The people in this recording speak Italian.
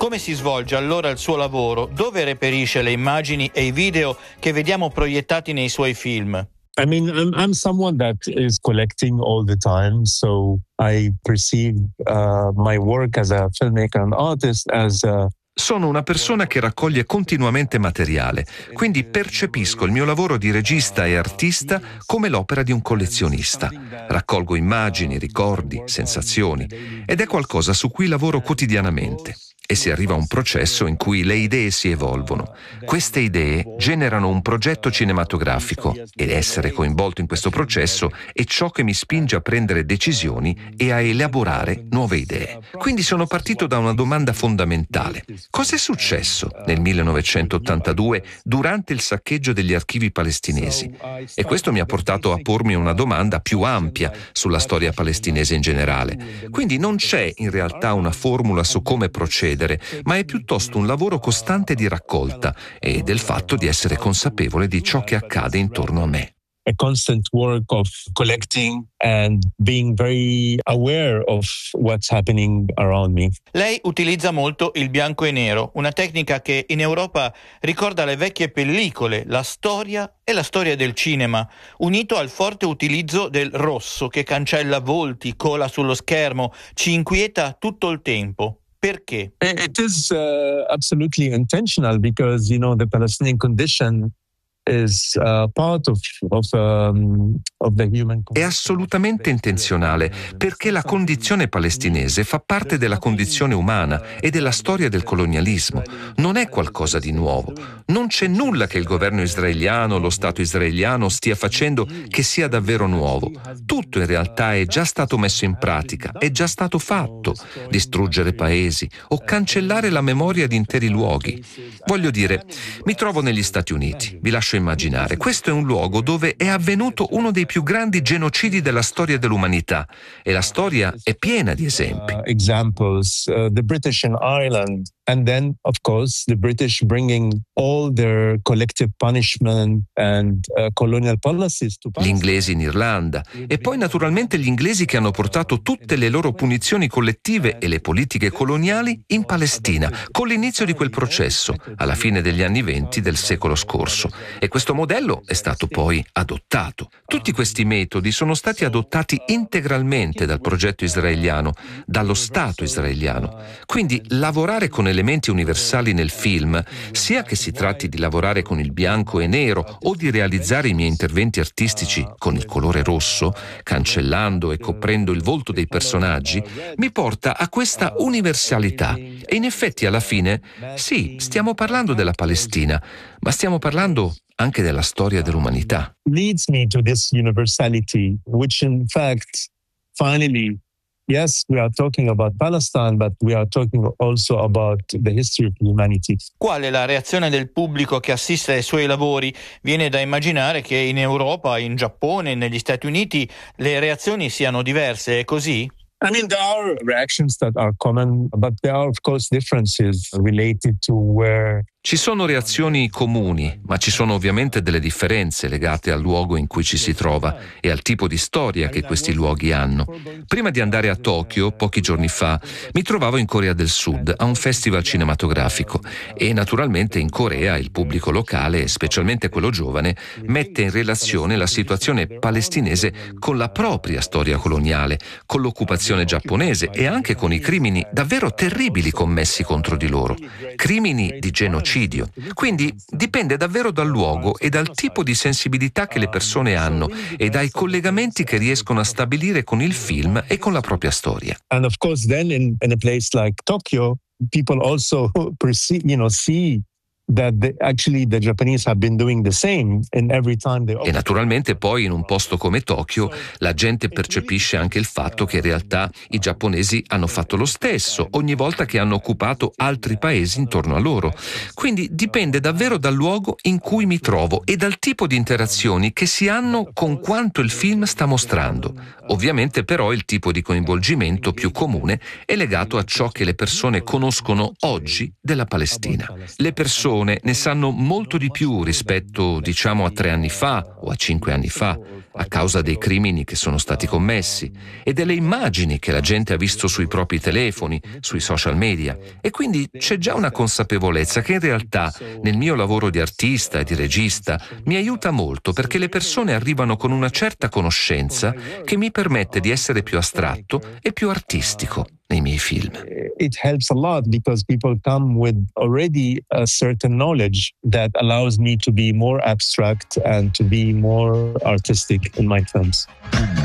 Come si svolge allora il suo lavoro? Dove reperisce le immagini e i video che vediamo proiettati nei suoi film? I mean, I'm someone that is collecting all the time, so I perceive my work as a filmmaker and artist as Sono una persona che raccoglie continuamente materiale, quindi percepisco il mio lavoro di regista e artista come l'opera di un collezionista. Raccolgo immagini, ricordi, sensazioni ed è qualcosa su cui lavoro quotidianamente. E si arriva a un processo in cui le idee si evolvono. Queste idee generano un progetto cinematografico ed essere coinvolto in questo processo è ciò che mi spinge a prendere decisioni e a elaborare nuove idee. Quindi sono partito da una domanda fondamentale. Cos'è successo nel 1982 durante il saccheggio degli archivi palestinesi? E questo mi ha portato a pormi una domanda più ampia sulla storia palestinese in generale. Quindi non c'è in realtà una formula su come procedere, ma è piuttosto un lavoro costante di raccolta e del fatto di essere consapevole di ciò che accade intorno a me. a constant work of collecting and being very aware of what's happening around me. Lei utilizza molto il bianco e nero, una tecnica che in Europa ricorda le vecchie pellicole, la storia del cinema, unito al forte utilizzo del rosso che cancella volti, cola sullo schermo, ci inquieta tutto il tempo. Perché? It is absolutely intentional because, the Palestinian condition is part of the human condition. È assolutamente intenzionale, perché la condizione palestinese fa parte della condizione umana e della storia del colonialismo. Non è qualcosa di nuovo. Non c'è nulla che il governo israeliano, lo Stato israeliano stia facendo che sia davvero nuovo. Tutto in realtà è già stato messo in pratica, è già stato fatto. Distruggere paesi o cancellare la memoria di interi luoghi. Voglio dire, mi trovo negli Stati Uniti, vi lascio immaginare. Questo è un luogo dove è avvenuto uno dei più grandi genocidi della storia dell'umanità e la storia è piena di esempi. Examples, the British in Ireland, and then of course the British bringing all their collective punishment and colonial policies to Gli inglesi in Irlanda e poi naturalmente gli inglesi che hanno portato tutte le loro punizioni collettive e le politiche coloniali in Palestina con l'inizio di quel processo alla fine degli anni '20 del secolo scorso. E questo modello è stato poi adottato. Tutti questi metodi sono stati adottati integralmente dal progetto israeliano, dallo Stato israeliano. Quindi lavorare con elementi universali nel film, sia che si tratti di lavorare con il bianco e nero o di realizzare i miei interventi artistici con il colore rosso, cancellando e coprendo il volto dei personaggi, mi porta a questa universalità. E in effetti alla fine, sì, stiamo parlando della Palestina, ma stiamo parlando anche della storia dell'umanità. Leads me to this universality, which in fact, finally, yes, we are talking about Palestine, but we are talking also about the history of humanity. Qual è la reazione del pubblico che assiste ai suoi lavori? Viene da immaginare che in Europa, in Giappone, negli Stati Uniti le reazioni siano diverse, è così? I mean, there are reactions that are common, but there are of course differences related to where. Ci sono reazioni comuni, ma ci sono ovviamente delle differenze legate al luogo in cui ci si trova e al tipo di storia che questi luoghi hanno. Prima di andare a Tokyo, pochi giorni fa, mi trovavo in Corea del Sud a un festival cinematografico e naturalmente in Corea il pubblico locale, specialmente quello giovane, mette in relazione la situazione palestinese con la propria storia coloniale, con l'occupazione giapponese e anche con i crimini davvero terribili commessi contro di loro, crimini di genocidio. Quindi dipende davvero dal luogo e dal tipo di sensibilità che le persone hanno e dai collegamenti che riescono a stabilire con il film e con la propria storia. And of course then in a place like Tokyo, people also see that actually the Japanese have been doing the same in every time they. E naturalmente poi in un posto come Tokyo la gente percepisce anche il fatto che in realtà i giapponesi hanno fatto lo stesso ogni volta che hanno occupato altri paesi intorno a loro. Quindi dipende davvero dal luogo in cui mi trovo e dal tipo di interazioni che si hanno con quanto il film sta mostrando. Ovviamente però il tipo di coinvolgimento più comune è legato a ciò che le persone conoscono oggi della Palestina. Le persone persone ne sanno molto di più rispetto, diciamo, a 3 anni fa o a 5 anni fa, a causa dei crimini che sono stati commessi e delle immagini che la gente ha visto sui propri telefoni, sui social media. E quindi c'è già una consapevolezza che in realtà nel mio lavoro di artista e di regista mi aiuta molto, perché le persone arrivano con una certa conoscenza che mi permette di essere più astratto e più artistico nei miei film. It helps a lot because people come with already a certain knowledge that allows me to be more abstract and to be more artistic in my films.